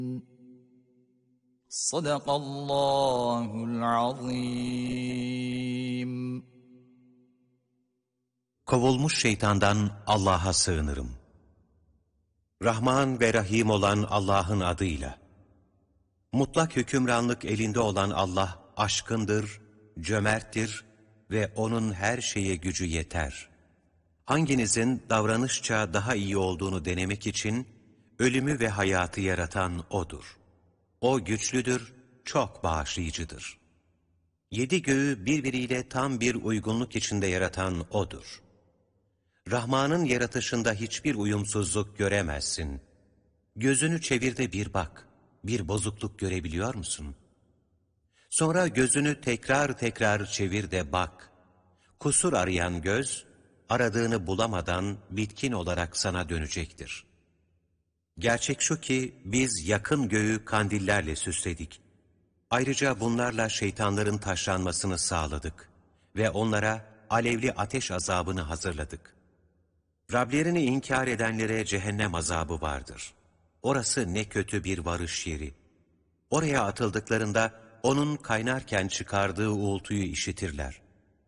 Sadakallahul azim. Kovulmuş şeytandan Allah'a sığınırım. Rahman ve Rahim olan Allah'ın adıyla. Mutlak hükümranlık elinde olan Allah aşkındır, cömerttir ve O'nun her şeye gücü yeter. Hanginizin davranışça daha iyi olduğunu denemek için ölümü ve hayatı yaratan O'dur. O güçlüdür, çok bağışlayıcıdır. 7 göğü birbiriyle tam bir uygunluk içinde yaratan O'dur. Rahman'ın yaratışında hiçbir uyumsuzluk göremezsin. Gözünü çevir de bir bak, bir bozukluk görebiliyor musun? Sonra gözünü tekrar tekrar çevir de bak. Kusur arayan göz, aradığını bulamadan bitkin olarak sana dönecektir. Gerçek şu ki biz yakın göğü kandillerle süsledik. Ayrıca bunlarla şeytanların taşlanmasını sağladık ve onlara alevli ateş azabını hazırladık. Rablerini inkar edenlere cehennem azabı vardır. Orası ne kötü bir varış yeri. Oraya atıldıklarında onun kaynarken çıkardığı uğultuyu işitirler.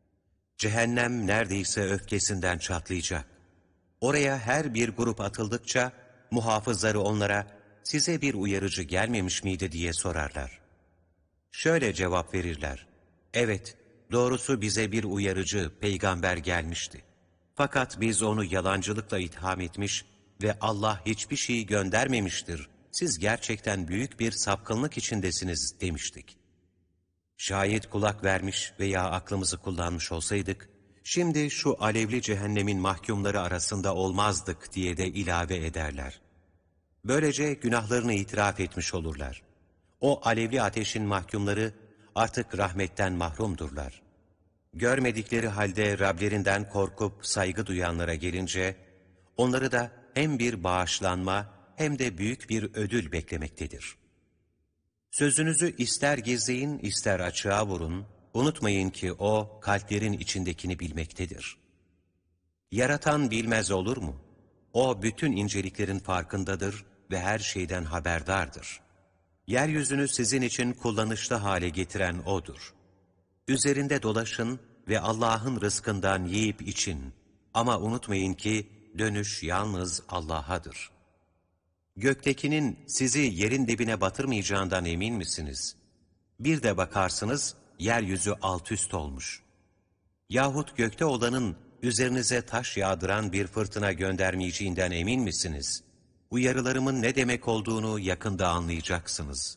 Cehennem neredeyse öfkesinden çatlayacak. Oraya her bir grup atıldıkça muhafızları onlara size bir uyarıcı gelmemiş miydi diye sorarlar. Şöyle cevap verirler. Evet, doğrusu bize bir uyarıcı, peygamber gelmişti. Fakat biz onu yalancılıkla itham etmiş ve Allah hiçbir şeyi göndermemiştir. Siz gerçekten büyük bir sapkınlık içindesiniz demiştik. Şayet kulak vermiş veya aklımızı kullanmış olsaydık, şimdi şu alevli cehennemin mahkumları arasında olmazdık diye de ilave ederler. Böylece günahlarını itiraf etmiş olurlar. O alevli ateşin mahkumları artık rahmetten mahrumdurlar. Görmedikleri halde Rablerinden korkup saygı duyanlara gelince, onları da hem bir bağışlanma hem de büyük bir ödül beklemektedir. Sözünüzü ister gizleyin ister açığa vurun, unutmayın ki O kalplerin içindekini bilmektedir. Yaratan bilmez olur mu? O bütün inceliklerin farkındadır ve her şeyden haberdardır. Yeryüzünü sizin için kullanışlı hale getiren O'dur. Üzerinde dolaşın ve Allah'ın rızkından yiyip için. Ama unutmayın ki dönüş yalnız Allah'adır. Göktekinin sizi yerin dibine batırmayacağından emin misiniz? Bir de bakarsınız yeryüzü alt üst olmuş. Yahut gökte olanın üzerinize taş yağdıran bir fırtına göndermeyeceğinden emin misiniz? Uyarılarımın ne demek olduğunu yakında anlayacaksınız.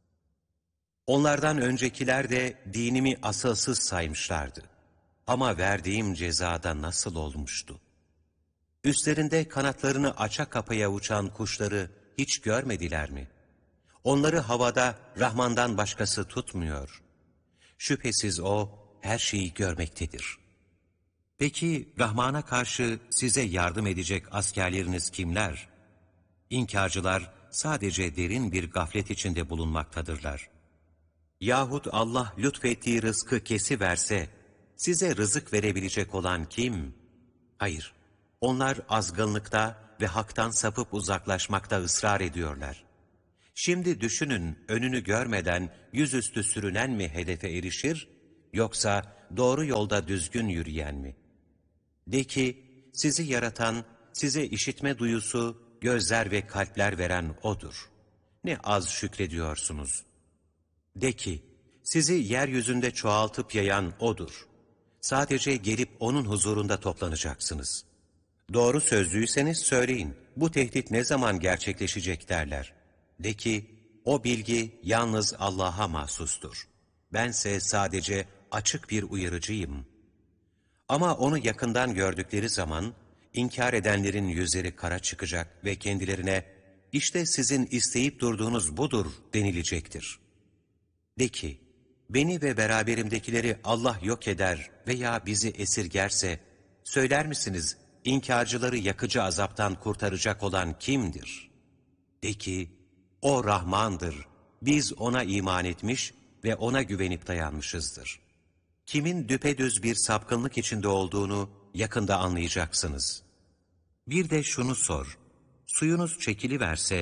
Onlardan öncekiler de dinimi asılsız saymışlardı. Ama verdiğim cezada nasıl olmuştu? Üstlerinde kanatlarını aça kapaya uçan kuşları hiç görmediler mi? Onları havada Rahman'dan başkası tutmuyor. Şüphesiz O her şeyi görmektedir. Peki Rahman'a karşı size yardım edecek askerleriniz kimler? İnkarcılar sadece derin bir gaflet içinde bulunmaktadırlar. Yahut Allah lütfettiği rızkı kesiverse, size rızık verebilecek olan kim? Hayır, onlar azgınlıkta ve haktan sapıp uzaklaşmakta ısrar ediyorlar. Şimdi düşünün, önünü görmeden yüzüstü sürünen mi hedefe erişir, yoksa doğru yolda düzgün yürüyen mi? De ki, sizi yaratan, size işitme duyusu, gözler ve kalpler veren O'dur. Ne az şükrediyorsunuz. De ki, sizi yeryüzünde çoğaltıp yayan O'dur. Sadece gelip O'nun huzurunda toplanacaksınız. Doğru sözlüyseniz söyleyin, bu tehdit ne zaman gerçekleşecek derler. De ki, o bilgi yalnız Allah'a mahsustur. Bense sadece açık bir uyarıcıyım. Ama onu yakından gördükleri zaman, inkar edenlerin yüzleri kara çıkacak ve kendilerine, işte sizin isteyip durduğunuz budur denilecektir. De ki, beni ve beraberimdekileri Allah yok eder veya bizi esirgerse, söyler misiniz, inkarcıları yakıcı azaptan kurtaracak olan kimdir? De ki, O Rahmandır, biz O'na iman etmiş ve O'na güvenip dayanmışızdır. Kimin düpedüz bir sapkınlık içinde olduğunu yakında anlayacaksınız. Bir de şunu sor, suyunuz çekiliverse,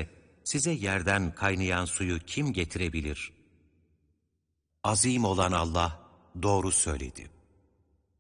size yerden kaynayan suyu kim getirebilir? Azim olan Allah doğru söyledi.